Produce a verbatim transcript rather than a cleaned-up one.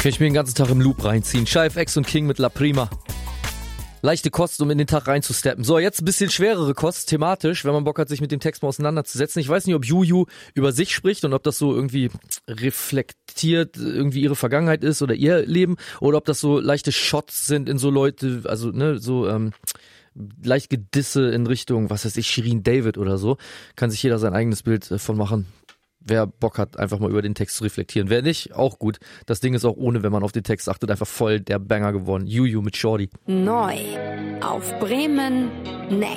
Kann ich mir den ganzen Tag im Loop reinziehen. Scheif, X und King mit La Prima. Leichte Kost, um in den Tag reinzusteppen. So, jetzt ein bisschen schwerere Kost, thematisch, wenn man Bock hat, sich mit dem Text mal auseinanderzusetzen. Ich weiß nicht, ob Juju über sich spricht und ob das so irgendwie reflektiert, irgendwie ihre Vergangenheit ist oder ihr Leben, oder ob das so leichte Shots sind in so Leute, also ne, so ähm, leicht Gedisse in Richtung, was weiß ich, Shirin David oder so. Kann sich jeder sein eigenes Bild äh, von machen. Wer Bock hat, einfach mal über den Text zu reflektieren. Wer nicht, auch gut. Das Ding ist auch ohne, wenn man auf den Text achtet, einfach voll der Banger geworden. Juju mit Shorty. Neu auf Bremen Next.